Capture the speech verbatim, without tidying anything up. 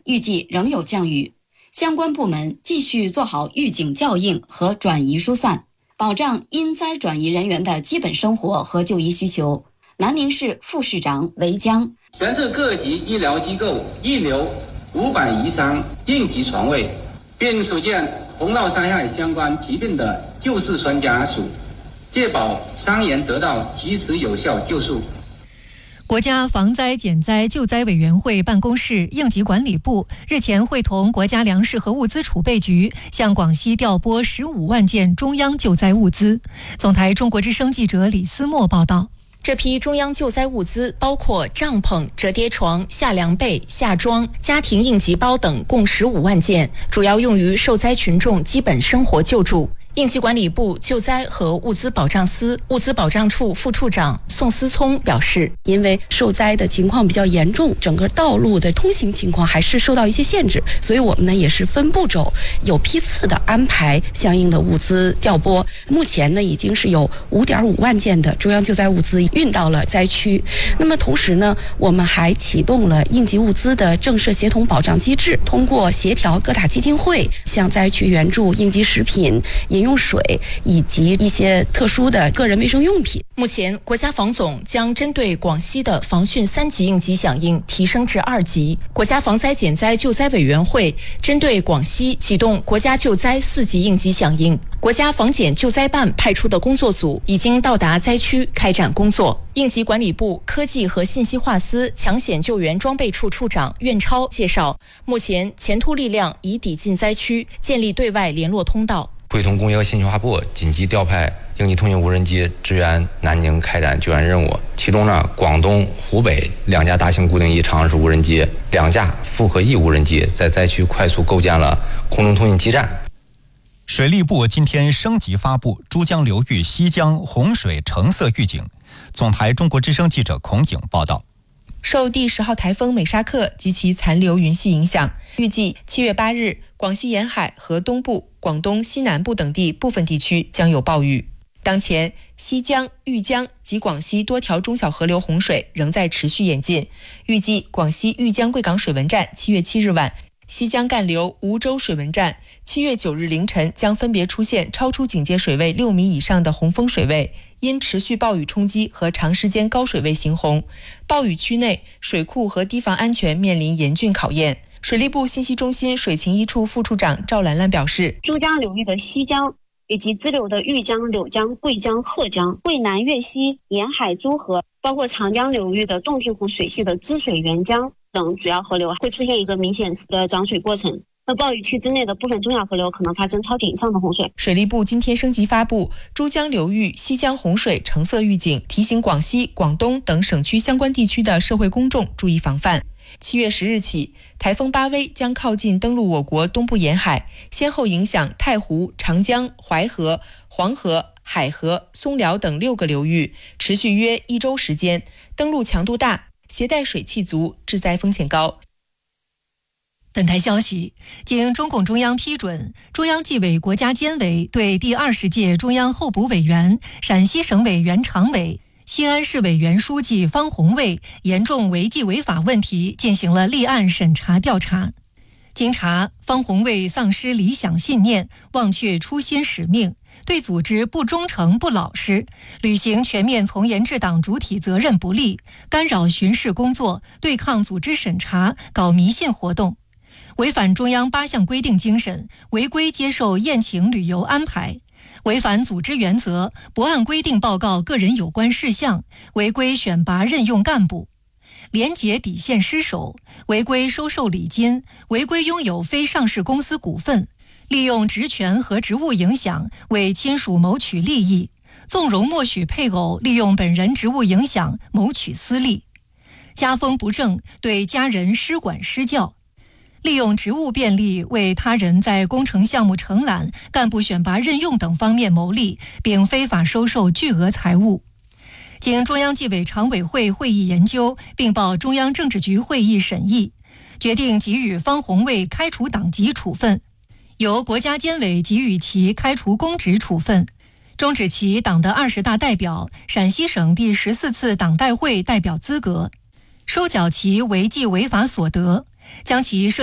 预计仍有降雨。相关部门继续做好预警校应和转移疏散，保障因灾转移人员的基本生活和就医需求。南宁市副市长韦江： 全市各级医疗机构预留五百以上应急床位，并组建洪涝灾害相关疾病的救治专家组，确保伤员得到及时有效救助。 国家防灾减灾救灾委员会办公室应急管理部日前会同国家粮食和物资储备局向广西调拨十五万件中央救灾物资。总台中国之声记者李思墨报道。 这批中央救灾物资包括帐篷、折叠床、夏凉被、夏装、家庭应急包等，共十五万件，主要用于受灾群众基本生活救助。应急管理部救灾和物资保障司物资保障处副处长宋思聪表示， 因为受灾的情况比较严重，整个道路的通行情况还是受到一些限制，所以我们呢也是分步骤、有批次的安排相应的物资调拨。目前呢已经是有五点五万件的中央救灾物资运到了灾区。那么同时呢，我们还启动了应急物资的政策协同保障机制，通过协调各大基金会向灾区援助应急食品、饮用水以及一些特殊的个人卫生用品。 目前，国家防总将针对广西的防汛三级应急响应提升至二级。国家防灾减灾救灾委员会针对广西启动国家救灾四级应急响应。国家防减救灾办派出的工作组已经到达灾区开展工作。应急管理部科技和信息化司抢险救援装备处处长苑超介绍，目前前突力量已抵近灾区，建立对外联络通道。 会同工业和信息化部紧急调派应急通信无人机支援南宁开展救援任务。其中呢，广东、湖北两架大型固定翼长式无人机，两架复合翼无人机在灾区快速构建了空中通信基站。 水利部今天升级发布珠江流域西江洪水橙色预警。总台中国之声记者孔颖报道。 受第十号台风美沙克及其残留云系影响，预计七月八日，广西沿海和东部、广东西南部等地部分地区将有暴雨。当前，西江、豫江及广西多条中小河流洪水仍在持续演进。预计广西豫江贵港水文站七月七日晚，西江干流梧州水文站七月九日凌晨将分别出现超出警戒水位六米以上的洪峰水位，因持续暴雨冲击和长时间高水位行洪，暴雨区内水库和堤防安全面临严峻考验。水利部信息中心水情一处副处长赵兰兰表示， 珠江流域的西江以及支流的豫江、柳江、贵江、鹤江、桂南、粤西沿海诸河，包括长江流域的洞庭湖水系的支水沅江等主要河流会出现一个明显的涨水过程。那暴雨区之内的部分中小河流可能发生超警以上的洪水。 水利部今天升级发布珠江流域西江洪水橙色预警，提醒广西、广东等省区相关地区的社会公众注意防范。七月十日起，台风巴威将靠近登陆我国东部沿海，先后影响太湖、长江、淮河、黄河、海河、松辽等六个流域，持续约一周时间，登陆强度大，携带水汽足，致灾风险高。 本台消息，经中共中央批准，中央纪委国家监委对第二十届中央候补委员、陕西省委原常委、西安市委原书记方红卫严重违纪违法问题进行了立案审查调查。经查，方红卫丧失理想信念，忘却初心使命，对组织不忠诚不老实，履行全面从严治党主体责任不力，干扰巡视工作，对抗组织审查，搞迷信活动，违反中央八项规定精神，违规接受宴请旅游安排，违反组织原则，不按规定报告个人有关事项，违规选拔任用干部，廉洁底线失守，违规收受礼金，违规拥有非上市公司股份，利用职权和职务影响为亲属谋取利益，纵容默许配偶利用本人职务影响谋取私利，家风不正，对家人施管施教，利用职务便利为他人在工程项目承揽、干部选拔任用等方面谋利，并非法收受巨额财物。经中央纪委常委会会议研究，并报中央政治局会议审议，决定给予方红卫开除党籍处分，由国家监委给予其开除公职处分，终止其党的二十大代表、陕西省第十四次党代会代表资格，收缴其违纪违法所得，将其涉